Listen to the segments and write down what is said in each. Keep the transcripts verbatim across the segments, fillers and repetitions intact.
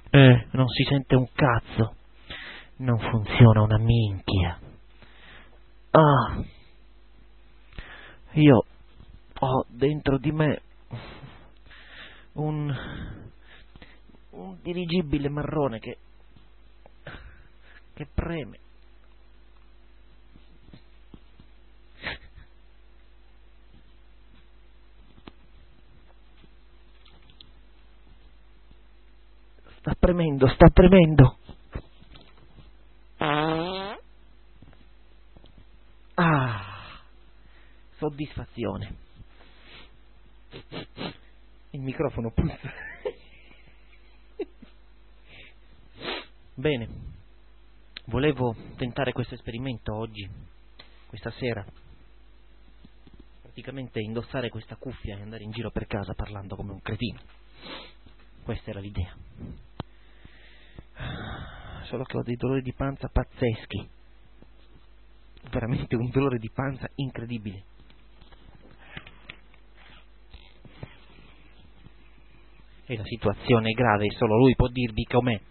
Eh, non si sente un cazzo. Non funziona una minchia. Ah, io ho dentro di me un, un dirigibile marrone che, che preme. Sta premendo, sta premendo. Ah, soddisfazione. Il microfono puzza. Bene, volevo tentare questo esperimento oggi, questa sera. Praticamente indossare questa cuffia e andare in giro per casa parlando come un cretino. Questa era l'idea. Solo che ho dei dolori di panza pazzeschi. Veramente un dolore di panza incredibile. E la situazione è grave, solo lui può dirvi com'è.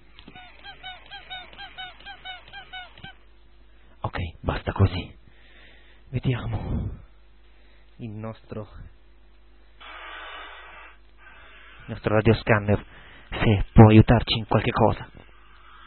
Ok, basta così. Vediamo il nostro il nostro radioscanner se può aiutarci in qualche cosa.